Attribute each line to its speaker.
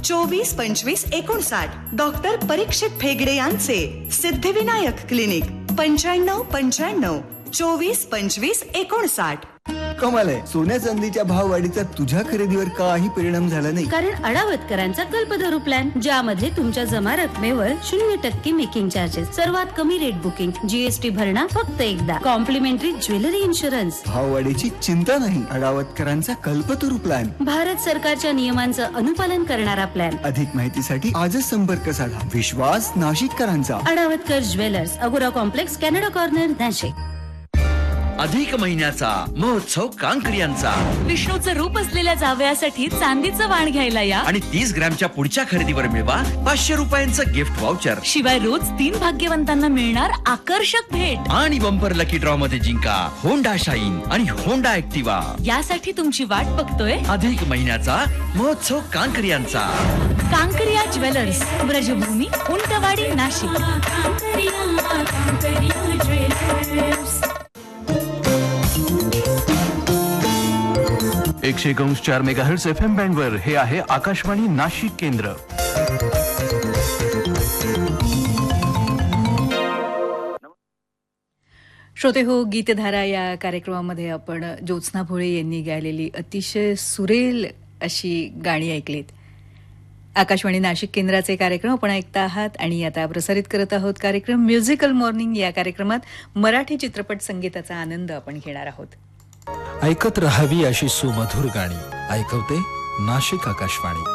Speaker 1: 242559. Doctor परीक्षित फेगडे यांचे Siddhivinayak clinic 9595 242559.
Speaker 2: कमाल आहे. सोन्या चांदीच्या भाववाढीचा तुझ्या खरेदीवर काही परिणाम झाला नाही?
Speaker 3: कारण अडावतकरांचा कल्पतरू प्लॅन, ज्यामध्ये तुमच्या जमा रकमेवर 0% मेकिंग चार्जेस, सर्वात कमी रेट बुकिंग, जीएसटी भरणा फक्त एकदा, कॉम्प्लिमेंटरी ज्वेलरी इन्शुरन्स.
Speaker 2: भाववाढीची चिंता नाही. अडावतकरांचा कल्पतरू प्लॅन,
Speaker 3: भारत सरकारच्या नियमांचं अनुपालन करणारा प्लॅन.
Speaker 2: अधिक माहितीसाठी आजच संपर्क साधा. विश्वास नाशिककरांचा.
Speaker 3: अडावतकर ज्वेलर्स, अगोरा कॉम्प्लेक्स, कॅनडा कॉर्नर, नाशिक.
Speaker 4: अधिक महिन्याचा महोत्सव कांकरियांचा.
Speaker 5: विष्णूचं रूप असलेल्या जावयासाठी चांदीचं वाण घ्यायला या
Speaker 4: आणि 30 ग्रॅमच्या पुढच्या खरेदीवर मिळवा 500 रुपयांचं गिफ्ट व्हाउचर.
Speaker 5: शिवाय रोज 3 भाग्यवंतांना मिळणार आकर्षक भेट.
Speaker 4: आणि बंपर लकी ड्रॉ मध्ये जिंका होंडा शाईन आणि होंडा ऍक्टिवा.
Speaker 5: यासाठी तुमची वाट बघतोय
Speaker 4: अधिक महिन्याचा महोत्सव कांकरियांचा.
Speaker 5: Kankariya jewellers, ब्रजभूमी, Untwadi, Nashik.
Speaker 6: 101.4 megahertz FM बँडवर हे आहे आकाशवाणी नाशिक केंद्र.
Speaker 7: श्रोते हो, गीतधारा या कार्यक्रमामध्ये आपण ज्योत्स्ना भोळे यांनी गायलेली अतिशय सुरेल अशी गाणी ऐकलीत. आकाशवाणी नाशिक केंद्राचे कार्यक्रम आपण ऐकता आहात आणि आता प्रसारित करत आहोत कार्यक्रम म्युझिकल मॉर्निंग. या कार्यक्रमात मराठी चित्रपट संगीताचा आनंद आपण घेणार आहोत.
Speaker 8: ऐकत राहावी अशी सुमधुर गाणी ऐकवते नाशिक आकाशवाणी.